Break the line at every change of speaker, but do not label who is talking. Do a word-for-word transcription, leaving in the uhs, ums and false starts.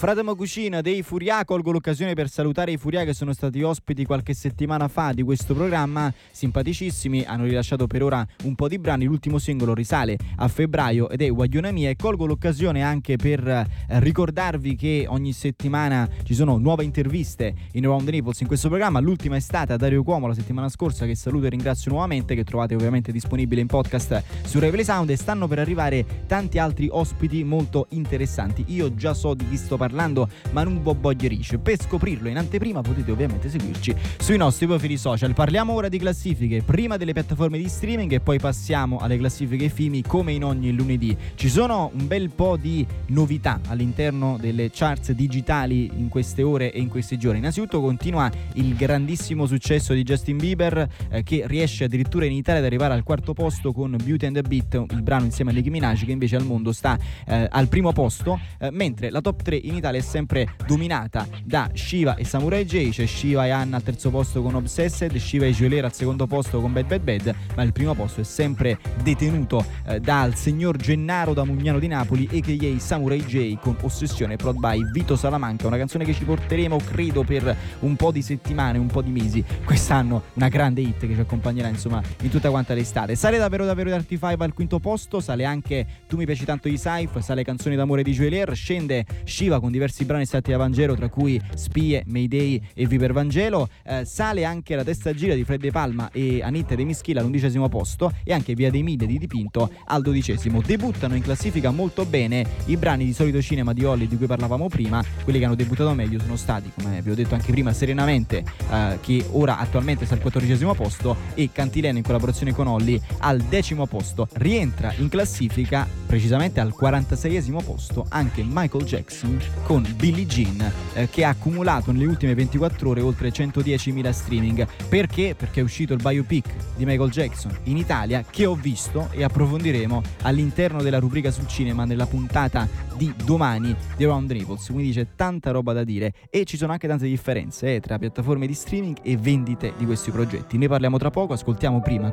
Fratemo Cucina dei Furia, colgo l'occasione per salutare i Furia che sono stati ospiti qualche settimana fa di questo programma, simpaticissimi, hanno rilasciato per ora un po' di brani, l'ultimo singolo risale a febbraio ed è Guagliona Mia, e colgo l'occasione anche per eh, ricordarvi che ogni settimana ci sono nuove interviste in Around the Naples in questo programma. L'ultima è stata Dario Cuomo la settimana scorsa, che saluto e ringrazio nuovamente, che trovate ovviamente disponibile in podcast su Rai Play Sound, e stanno per arrivare tanti altri ospiti molto interessanti. Io già so di chi sto parlando, ma non voglio riche. Per scoprirlo in anteprima potete ovviamente seguirci sui nostri profili social. Parliamo ora di classifiche, prima delle piattaforme di streaming e poi passiamo alle classifiche F I M I come in ogni lunedì. Ci sono un bel po' di novità all'interno delle charts digitali in queste ore e in questi giorni. Innanzitutto continua il grandissimo successo di Justin Bieber, eh, che riesce addirittura in Italia ad arrivare al quarto posto con Beauty and the Beat, il brano insieme a Nicki Minaj, che invece al mondo sta eh, al primo posto, eh, mentre la top tre in Italia è sempre dominata da Shiva e Samurai J. C'è Shiva e Anna al terzo posto con Obsessed, Shiva e Joelera al secondo posto con Bad Bad Bad, ma il primo posto è sempre detenuto eh, dal signor Gennaro da Mugnano di Napoli, a k a. Samurai J, con Ossessione, prod by Vito Salamanca, una canzone che ci porteremo credo per un po' di settimane, un po' di mesi quest'anno, una grande hit che ci accompagnerà insomma in tutta quanta l'estate. Sale davvero davvero da Arti Five al quinto posto, sale anche Tu mi piaci tanto di Saif, sale Canzoni d'amore di Joelier, scende Shiva con diversi brani estratti da Vangelo, tra cui Spie, Mayday e Viper Vangelo, eh, sale anche La testa gira di Fred De Palma e Anitta De Mischila all'undicesimo posto, e anche Via dei Mille di Dipinto al dodicesimo. Debuttano in classifica molto bene i brani di Solito Cinema di Olly di cui parlavamo prima. Quelli che hanno debuttato meglio sono stati, come vi ho detto anche prima, Serenamente, eh, che ora attualmente sta al quattordicesimo posto, e Cantilena in collaborazione con Olly al decimo posto. Rientra in classifica precisamente al quarantaseiesimo posto anche Michael Jackson con Billie Jean, eh, che ha accumulato nelle ultime ventiquattro ore oltre centodiecimila streaming. Perché? Perché è uscito il biopic di Michael Jackson in Italia, che ho visto e approfondiremo all'interno della rubrica sul cinema nella puntata di domani di Around the Naples, quindi c'è tanta roba da dire e ci sono anche tante differenze eh, tra piattaforme di streaming e vendite di questi progetti. Ne parliamo tra poco, ascoltiamo prima